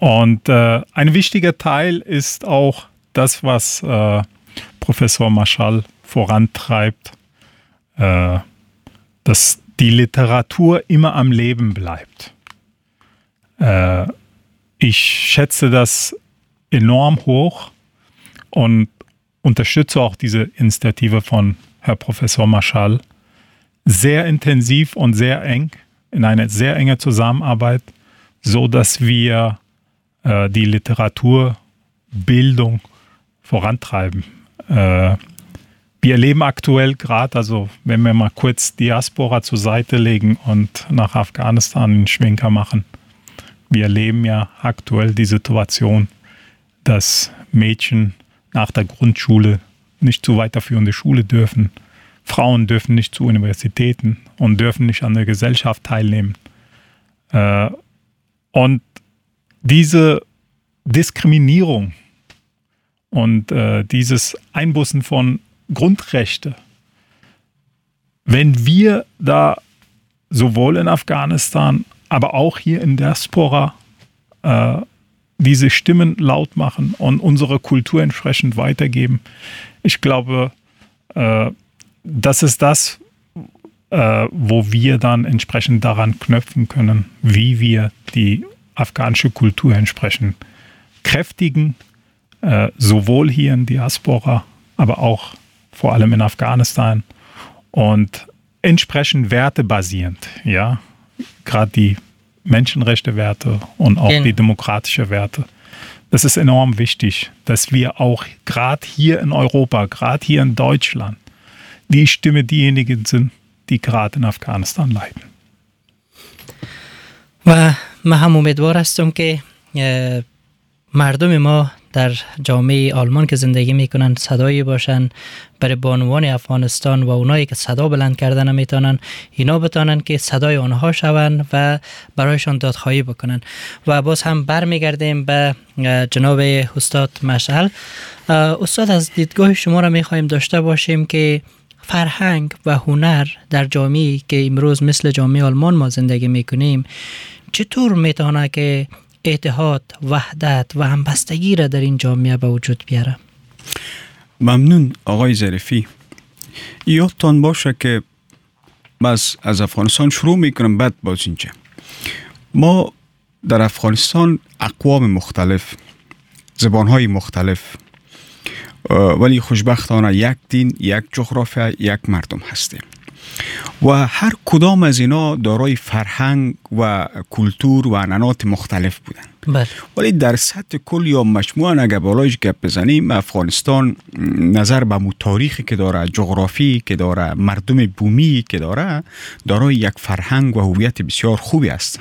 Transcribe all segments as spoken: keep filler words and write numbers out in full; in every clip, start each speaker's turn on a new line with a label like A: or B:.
A: Und äh, ein wichtiger Teil ist auch das, was äh, Professor Marschall vorantreibt, äh, dass die Literatur immer am Leben bleibt. Äh, ich schätze das enorm hoch und unterstütze auch diese Initiative von Herrn Professor Marschall sehr intensiv und sehr eng, in eine sehr enge Zusammenarbeit, so dass wir äh, die Literaturbildung vorantreiben. Äh, wir erleben aktuell gerade, also wenn wir mal kurz Diaspora zur Seite legen und nach Afghanistan einen Schwenker machen, wir erleben ja aktuell die Situation, dass Mädchen nach der Grundschule nicht zu weiterführende Schule dürfen. Frauen dürfen nicht zu Universitäten und dürfen nicht an der Gesellschaft teilnehmen. Äh, und diese Diskriminierung und äh, dieses Einbußen von Grundrechte, wenn wir da sowohl in Afghanistan, aber auch hier in Diaspora äh, diese Stimmen laut machen und unsere Kultur entsprechend weitergeben, ich glaube, äh, das ist das, äh, wo wir dann entsprechend daran knüpfen können, wie wir die afghanische Kultur entsprechend kräftigen, äh, sowohl hier in Diaspora, aber auch vor allem in Afghanistan und entsprechend wertebasierend, ja, gerade die Menschenrechte-Werte und auch
B: Gen-
A: die demokratischen Werte. Das ist enorm wichtig, dass wir auch gerade hier in Europa, gerade hier in Deutschland, die Stimme diejenigen sind, die gerade in Afghanistan leiden.
B: و من هم امیدوار هستم که مردم ما در جامعه آلمان که زندگی میکنن صدایی باشن برای بانوان افغانستان و اونایی که صدا بلند کردن نمیتونن، اینا بتونن که صدای آنها شون و برایشان دادخواهی بکنن. و باز هم برمیگردیم به جناب استاد مشعل. استاد، از دیدگاه شما را میخوایم داشته باشیم که فرهنگ و هنر در جامعه‌ای که امروز مثل جامعه آلمان ما زندگی میکنیم چطور میتونه که اتحاد، وحدت و همبستگی را در این جامعه به وجود بیاره؟
C: ممنون آقای ظریفی. یادتان باشه که بس از افغانستان شروع میکنم، بعد باز اینجا. ما در افغانستان اقوام مختلف، زبانهای مختلف، ولی خوشبختانه یک دین، یک جغرافیا، یک مردم هستیم و هر کدام از اینا دارای فرهنگ و کلتور و عنعنات مختلف بودن.
B: بله.
C: ولی در سطح کل یا مجموعاً اگه بالایش گپ بزنیم، افغانستان نظر به مو تاریخی که داره، جغرافی که داره، مردم بومی که داره، دارای یک فرهنگ و هویت بسیار خوبی هستن.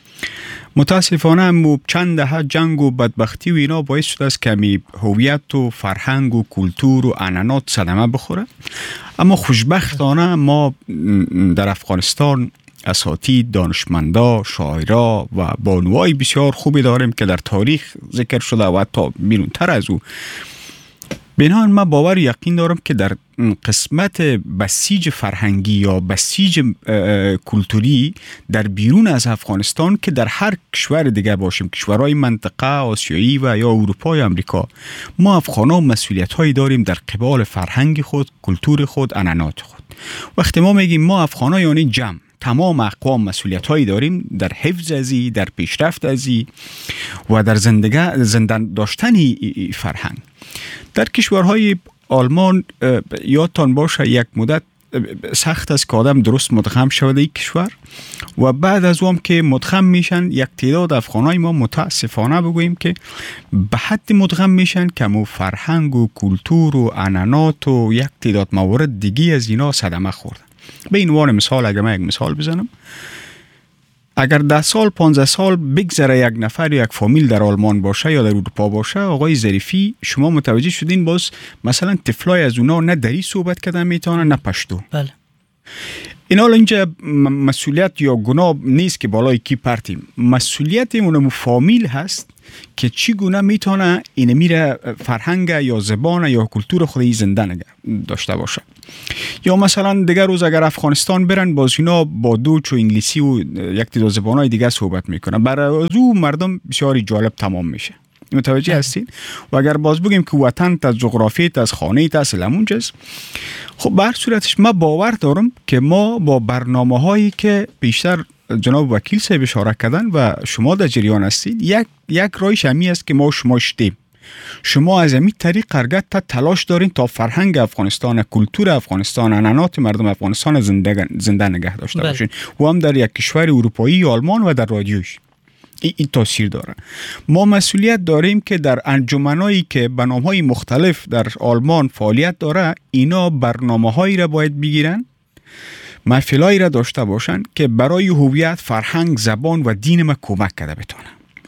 C: متاسفانه مو چند دهه جنگ و بدبختی و اینا باعث شده است که می هویت و فرهنگ و کلتور و عنعنات صدمه بخوره. اما خوشبختانه ما در افغانستان اساتید، دانشمندا، شاعرا و بانوای بسیار خوبی داریم که در تاریخ ذکر شده و حتی بیرونتر از او. بنابراین من باور یقین دارم که در قسمت بسیج فرهنگی یا بسیج کلتوری در بیرون از افغانستان که در هر کشور دیگه باشیم، کشورهای منطقه آسیایی و یا اروپا یا امریکا، ما افغان‌ها مسئولیت هایی داریم در قبال فرهنگ خود، کلتور خود، عنعنات خود. وقتی ما میگیم ما افغان‌ها یعنی جمع، تمام اقوام مسئولیت هایی داریم در حفظ ازی، در پیشرفت ازی و در زندگی زندان داشتن فرهنگ. در کشورهای آلمان یادتان باشه یک مدت سخت است که آدم درست مدغم شود این کشور و بعد از اون که مدغم میشن یک تعداد افغانای ما متاسفانه بگوییم که به حد مدغم میشن که مو فرهنگ و کلتور و عنعنات و یک تعداد موارد دیگی از اینا صدمه خوردن. به این عنوان مثال اگر من یک مثال بزنم، اگر ده سال پانزده سال بگذره یک نفر یک فامیل در آلمان باشه یا در اروپا باشه، آقای ظریفی شما متوجه شدین باز مثلا طفلای از اونا نه دری صحبت کردن میتونن نه پشتو.
B: بله.
C: این حال اینجا مسئولیت یا گناه نیست که بالای کی پرتیم. مسئولیت اون فامیل هست که چگونه میتونه این میره فرهنگ یا زبان یا کلتور خودی زنده نگه داشته باشه. یا مثلا دیگر روز اگر افغانستان برن باز اینا با دوچ و انگلیسی و یک تعداد زبانهای دیگه صحبت میکنن، برای او مردم بسیاری جالب تمام میشه. متوجه هستین؟ و اگر باز بگیم که وطن تا جغرافیت از خانه تا اصل همونجاست، خب به هر صورتش ما باور دارم که ما با برنامه هایی که بیشتر جناب وکیل صاحب اشاره کردن و شما در جریان هستید، یک یک رایش همی است که ما شما شدیم. شما از همین طریق قرگت تا تلاش دارین تا فرهنگ افغانستان، کلتور افغانستان، عنعنات مردم افغانستان زنده زنده نگه داشته باشین و هم در یک کشور اروپایی یا آلمان و در رادیوش. این ای تاثیر داره. ما مسئولیت داریم که در انجمنایی که به نام‌های مختلف در آلمان فعالیت داره، اینا برنامه‌هایی را باید بگیرن، محفلایی را داشته باشن که برای هویت، فرهنگ، زبان و دین ما کمک کرده بتونه.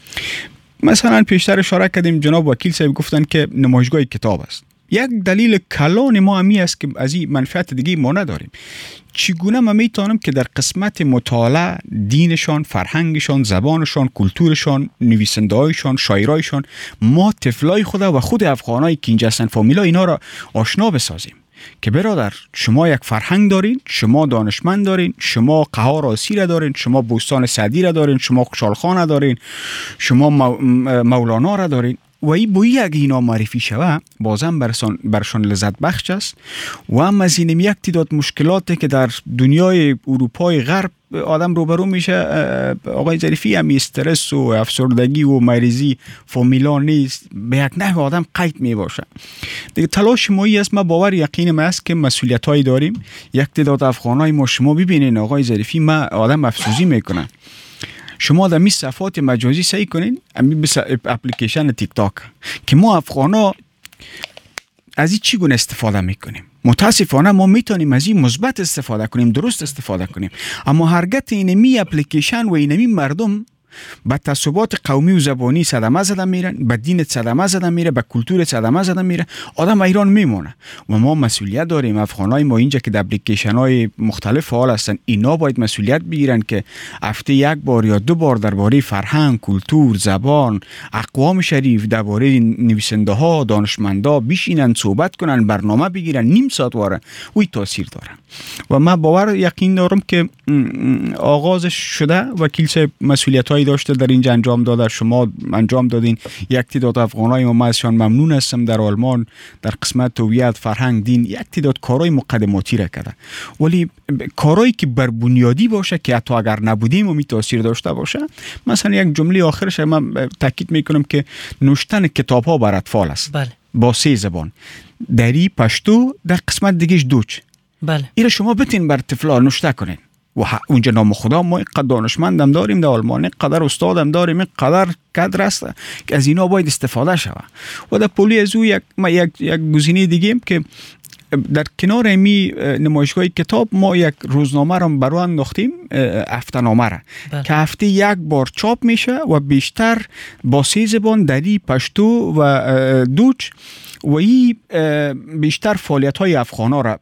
C: مثلا پیشتر اشاره کردیم جناب وکیل صاحب گفتن که نمایشگاه کتاب است. یک دلیل کلان ما همی است که از این منفعت دیگه ما نداریم. چگونه ما میتونم که در قسمت مطالعه دینشان، فرهنگشان، زبانشان، کلتورشان، نویسنده‌هایشان، شاعرایشان، ما طفلای خود و خود افغانایی که اینجا هستن فامیلا اینا را آشنا بسازیم که برادر شما یک فرهنگ دارین، شما دانشمند دارین، شما قهار آسی را دارین، شما بوستان سعدی را دارین، شما خوشحالخان را دارین، شما مولانا را دارین و این بویی اگه اینا معرفی شوه بازم برشان, برشان لذت بخش است. و هم از این یک تعداد مشکلاتی که در دنیای اروپای غرب آدم روبرو میشه، آقای ظریفی، هم استرس و افسردگی و مریضی فامیلا نیست، به یک نحو آدم قید می باشه دیگه. تلاش مایی است، ما باور یقین ما است که مسئولیت هایی داریم. یک تعداد افغانای ما شما ببینین آقای ظریفی، ما آدم افسوزی میکنن. شما در می صفحات مجازی سعی کنین، امی بس اپلیکیشن تیک تاک که ما افغانا از این چی گونه استفاده میکنیم. متاسفانه ما میتونیم از این مثبت استفاده کنیم، درست استفاده کنیم، اما هرگت اینمی اپلیکیشن و اینمی مردم به تعصبات قومی و زبانی صدمه زده میرن، به دین صدمه زده میره، به کلتور صدمه زده میره، آدم ایران میمونه. و ما مسئولیت داریم، افغانای ما اینجا که در اپلیکیشن های مختلف فعال هستن، اینا باید مسئولیت بگیرن که هفته یک بار یا دو بار درباره فرهنگ، کلتور، زبان، اقوام شریف، درباره نویسنده ها، دانشمندا بشینن صحبت کنن، برنامه بگیرن، نیم ساعت واره وی تاثیر داره. و ما باور یقین دارم که آغازش شده. وکیل صاحب مسئولیت های داشته در اینجا انجام داده، شما انجام دادین. یک تعداد افغانای ما ازشان ممنون هستم در آلمان در قسمت هویت، فرهنگ، دین یک تعداد کارهای مقدماتی را کرده، ولی کارهایی که بر بنیادی باشه که حتی اگر نبودیم و می تاثیر داشته باشه. مثلا یک جمله آخرش من تاکید میکنم که نوشتن کتاب ها بر اطفال است.
B: بله. با
C: سه زبان، دری، پشتو، در قسمت دیگهش دوچ.
B: بله.
C: اینا شما بتین بر طفلا نوشته کنین. و اونجا نام خدا ما اینقدر دانشمندم داریم در آلمان، اینقدر استادم داریم، اینقدر کادر است که از اینا باید استفاده شوه. و در پولی از او یک ما یک یک گزینه دیگه که در کنار می نمایشگاه کتاب ما یک روزنامه را برای انداختیم، هفته نامه را که هفته یک بار چاپ میشه و بیشتر با سه زبان، دری، پشتو و دوچ، و این بیشتر فعالیت های افغانا را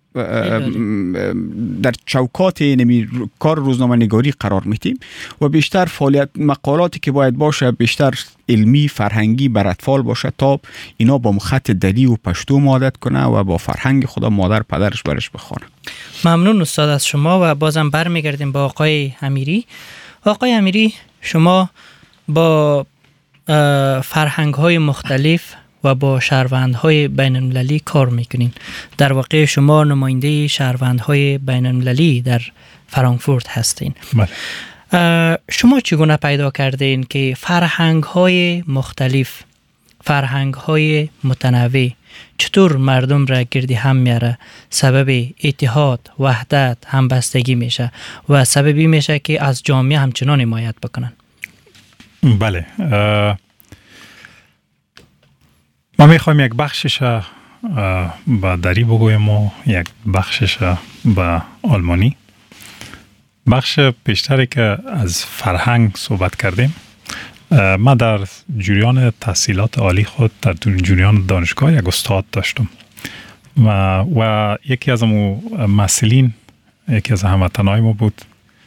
C: در چوکات نمی کار روزنامه نگاری قرار میتیم و بیشتر فعالیت مقالاتی که باید باشه بیشتر علمی، فرهنگی بر اطفال باشه تا اینا با خط دری و پشتو عادت کنه و با فرهنگ خدا مادر پدرش برش بخونه.
B: ممنون استاد از شما. و بازم برمیگردیم با آقای امیری. آقای امیری، شما با فرهنگ های مختلف و با شهروندهای بین المللی کار میکنین. در واقع شما نماینده شهروندهای بین المللی در فرانکفورت هستین. بله. شما چگونه پیدا کردین که فرهنگهای مختلف، فرهنگهای متنوع چطور مردم را گردی هم میاره، سبب اتحاد، وحدت، همبستگی میشه و سببی میشه که از جامعه همچنان حمایت بکنن؟
A: بله. ما میخوایم یک بخشش با دری بگویم و یک بخشش با آلمانی. بخش پیشتری که از فرهنگ صحبت کردیم، ما در جریان تحصیلات عالی خود در جریان دانشگاه یک استاد داشتم و, و یکی از امو مسئولین یکی از هموطنای ما بود،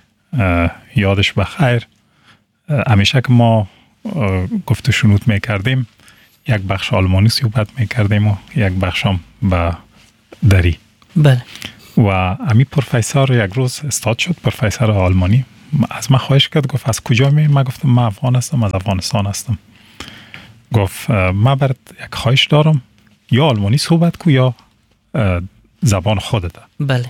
A: یادش بخیر. همیشه که ما گفت و شنود میکردیم یک بخش آلمانی صحبت میکردیم و یک بخش هم به دری.
B: بله.
A: و امی پروفسور یک روز استاد شد، پروفسور آلمانی، از من خواهش کرد، گفت از کجا می؟ من گفتم من افغان هستم، از افغانستان هستم. گفت من برات یک خواهش دارم، یا آلمانی صحبت کو یا زبان خودت.
B: بله.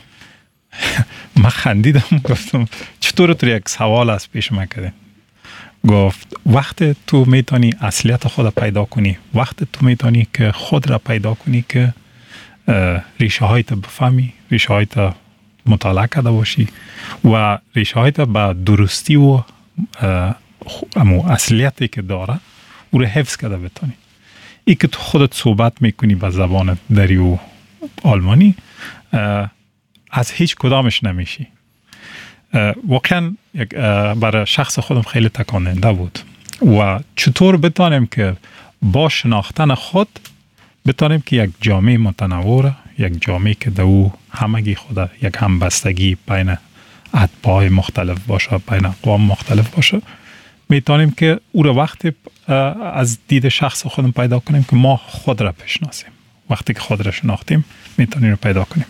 A: من خندیدم، گفتم چطور تو یک سوال از پیش من کردیم. گفت وقت تو میتونی اصلیت خود پیدا کنی، وقت تو میتونی که خود را پیدا کنی که ریشه هایت بفهمی، ریشه هایت مطالعه کرده باشی و ریشه هایت با درستی و امو اصلیتی که داره او را حفظ کرده بتونی. ای که تو خودت صحبت میکنی با زبان دری و آلمانی، از هیچ کدامش نمیشی. واقعا برای شخص خودم خیلی تکاننده بود. و چطور بتانیم که با شناختن خود بتانیم که یک جامعه متنوع، یک جامعه که دو همگی خود یک همبستگی بین اتباع مختلف باشه، بین اقوام مختلف باشه، میتونیم که او را وقتی از دید شخص خودم پیدا کنیم که ما خود را بشناسیم. وقتی که خود را شناختیم میتونیم را پیدا کنیم.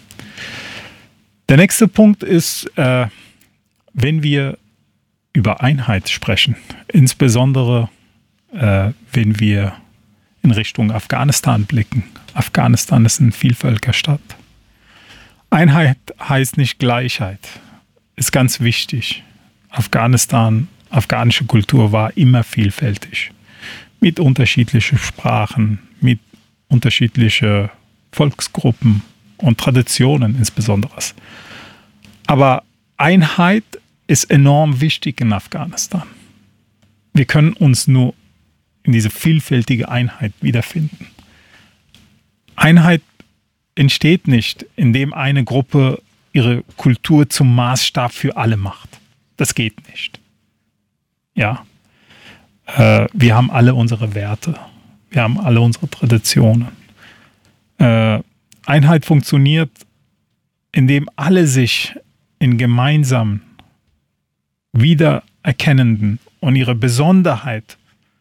A: Der nächste Punkt ist, äh, wenn wir über Einheit sprechen, insbesondere äh, wenn wir in Richtung Afghanistan blicken. Afghanistan ist eine Vielvölkerstadt. Einheit heißt nicht Gleichheit, ist ganz wichtig. Afghanistan, afghanische Kultur war immer vielfältig, mit unterschiedlichen Sprachen, mit unterschiedlichen Volksgruppen und Traditionen insbesondere. Aber Einheit ist enorm wichtig in Afghanistan. Wir können uns nur in diese vielfältige Einheit wiederfinden. Einheit entsteht nicht, indem eine Gruppe ihre Kultur zum Maßstab für alle macht. Das geht nicht. Ja, äh, wir haben alle unsere Werte. Wir haben alle unsere Traditionen. Äh, Einheit funktioniert, indem alle sich in gemeinsamen, wiedererkennenden und ihre Besonderheit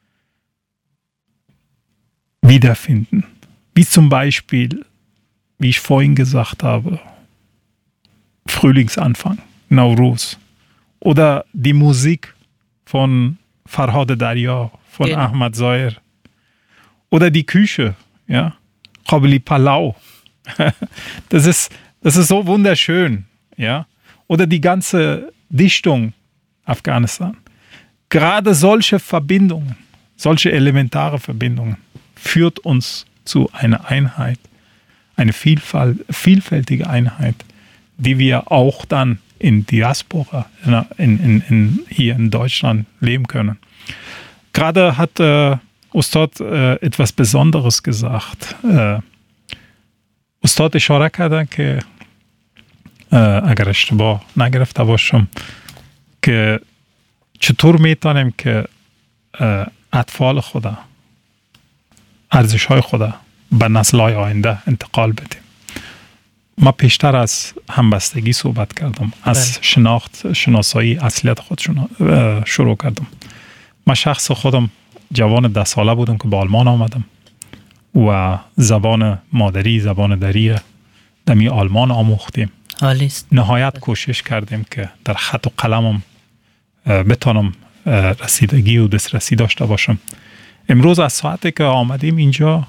A: wiederfinden. Wie zum Beispiel, wie ich vorhin gesagt habe, Frühlingsanfang, Nowruz. Oder die Musik von Farhad Darya, von genau. Ahmad Zair. Oder die Küche, ja, Qabli Palau. Das ist, das ist so wunderschön, ja. Oder die ganze Dichtung Afghanistan. Gerade solche Verbindungen, solche elementare Verbindungen führt uns zu einer Einheit, eine Vielfalt, vielfältige Einheit, die wir auch dann in Diaspora, in, in, in, hier in Deutschland leben können. Gerade hat äh, Ustad äh, etwas Besonderes gesagt. Äh, استاد اشاره کردن که اگر اشتباه نگرفته باشم که چطور میتونیم که اطفال خدا، ارزش های خدا به نسل های آینده انتقال بدیم. ما پیشتر از همبستگی صحبت کردم، از شناخت شناسایی اصلیت خود شروع کردم. من شخص خودم جوان ده ساله بودم که به آلمان آمدم و زبان مادری، زبان دری دمی آلمان آموختیم.
B: عالیست.
A: نهایت کوشش کردیم که در خط و قلمم بتانم رسیدگی و دسترسی داشته باشم. امروز از ساعتی که آمدیم اینجا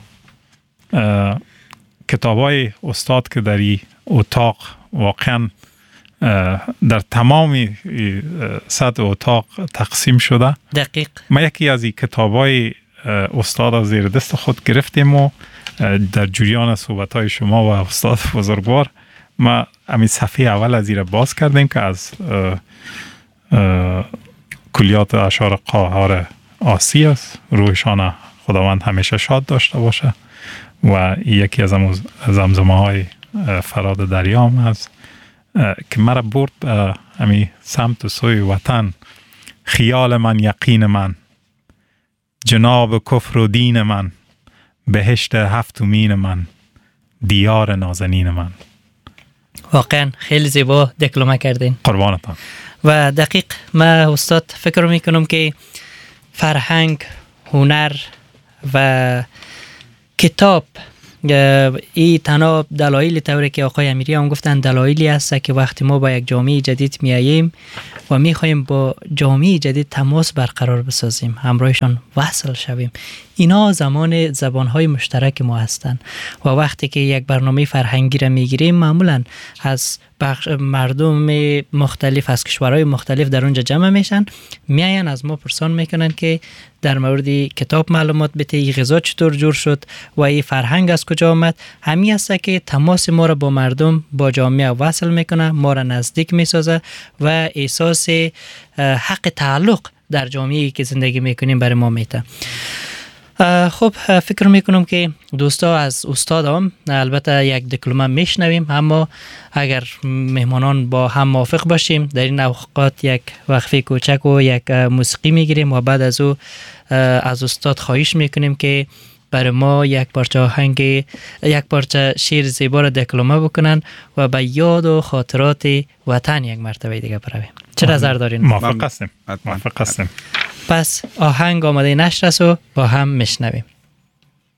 A: کتابای استاد که در این اتاق واقعا در تمام سطح اتاق تقسیم شده.
B: دقیق.
A: ما یکی از این کتابای استاد زیر دست خود گرفتیم و در جریان صحبت‌های شما و استاد بزرگوار ما همین صفحه اول از زیر باز کردیم که از اه اه کلیات اشعار قاهر آسی است. روحشان خداوند همیشه شاد داشته باشه. و یکی از زمزمه های فراد دریام هست که مرا برد به همین سمت سوی وطن. خیال من، یقین من، جناب کفر و دین من، بهشت هفتمین من، دیار نازنین من.
B: واقعا خیلی زیبا دکلمه کردین.
A: قربانتان.
B: و دقیق ما استاد فکر میکنم که فرهنگ، هنر و کتاب ای تنها دلایل طوری که آقای امیری هم گفتن دلایلی هست که وقتی ما با یک جامعه جدید میاییم و میخوایم با جامعه جدید تماس برقرار بسازیم، همراهشان وصل شویم، اینا زمان زبانهای مشترک ما هستند و وقتی که یک برنامه فرهنگی را میگیریم معمولا از مردم مختلف از کشورهای مختلف در اونجا جمع میشن، میاین از ما پرسان میکنن که در مورد کتاب معلومات بده، این غذا چطور جور شد و این فرهنگ از کجا آمد. همین است که تماس ما را با مردم، با جامعه وصل میکنه، ما را نزدیک میسازه و احساس حق تعلق در جامعه‌ای که زندگی میکنیم برای ما میده. خب فکر میکنم که دوستا از استادم البته یک دکلمه میشنویم، اما اگر مهمانان با هم موافق باشیم در این اوقات یک وقفه کوچک و یک موسیقی میگیریم و بعد از او از استاد خواهش میکنیم که برای ما یک پارچه آهنگ، یک پارچه شعر زیبا را دکلمه بکنن و به یاد و خاطرات وطن یک مرتبه دیگه برویم. چه نظر دارین؟
A: موافق هستیم. موافق هستیم.
B: پس آهنگ آماده نشر است و با هم میشنویم.